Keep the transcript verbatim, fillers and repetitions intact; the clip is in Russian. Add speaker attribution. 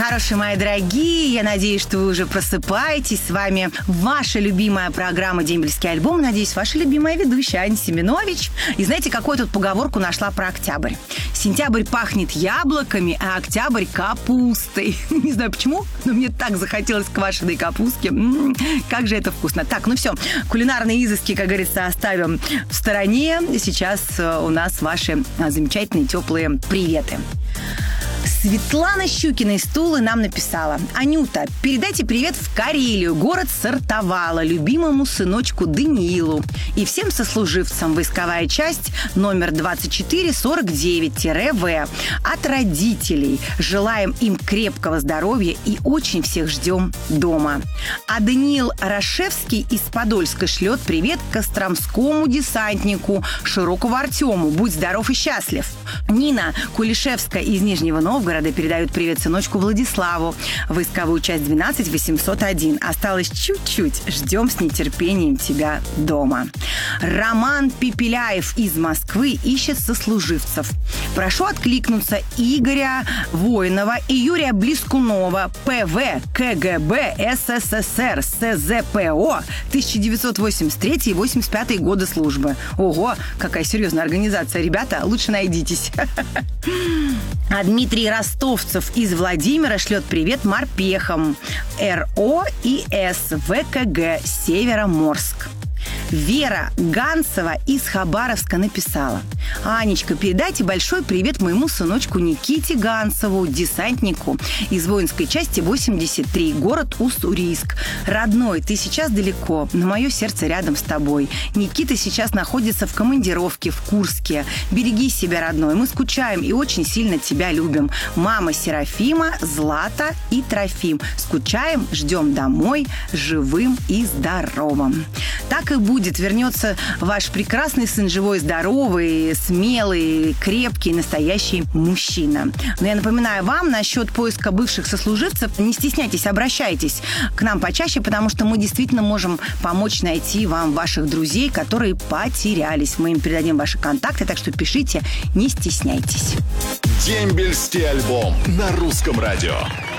Speaker 1: хорошие мои дорогие. Я надеюсь, что вы уже просыпаетесь. С вами ваша любимая программа «Дембельский альбом». Надеюсь, ваша любимая ведущая Аня Семенович. И знаете, какую тут поговорку нашла про октябрь? Сентябрь пахнет яблоками, а октябрь капустой. Не знаю почему, но мне так захотелось квашеной капустки. М-м, как же это вкусно. Так, ну все, кулинарные изыски, как говорится, оставим в стороне. Сейчас у нас ваши замечательные теплые приветы. Светлана Щукина из Тулы нам написала: Анюта, передайте привет в Карелию, город Сартовала, любимому сыночку Даниилу и всем сослуживцам. Войсковая часть номер двадцать четыре сорок девять В от родителей. Желаем им крепкого здоровья и очень всех ждем дома. А Даниил Рашевский из Подольска шлет привет костромскому десантнику Широкову Артему. Будь здоров и счастлив. Нина Кулишевская из Нижнего Новгорода передают привет сыночку Владиславу. Войсковую часть двенадцать восемьсот один. Осталось чуть-чуть. Ждем с нетерпением тебя дома. Роман Пепеляев из Москвы ищет сослуживцев. Прошу откликнуться Игоря Воинова и Юрия Блескунова, ПВ, КГБ, СССР, СЗПО, тысяча девятьсот восемьдесят третий — восемьдесят пятый года службы. Ого, какая серьезная организация. Ребята, лучше найдитесь. А Дмитрий Ростовцев из Владимира шлет привет морпехам РО и С ВКГ Североморск. Вера Ганцева из Хабаровска написала: Анечка, передайте большой привет моему сыночку Никите Ганцеву, десантнику из воинской части восемьдесят три, город Уссурийск. Родной, ты сейчас далеко, но мое сердце рядом с тобой. Никита сейчас находится в командировке в Курске. Береги себя, родной, мы скучаем и очень сильно тебя любим. Мама Серафима, Злата и Трофим. Скучаем, ждем домой, живым и здоровым. Так и будет. Вернется ваш прекрасный сын, живой, здоровый, смелый, крепкий, настоящий мужчина. Но я напоминаю вам насчет поиска бывших сослуживцев. Не стесняйтесь, обращайтесь к нам почаще, потому что мы действительно можем помочь найти вам ваших друзей, которые потерялись. Мы им передадим ваши контакты, так что пишите, не стесняйтесь.
Speaker 2: Дембельский альбом на Русском радио.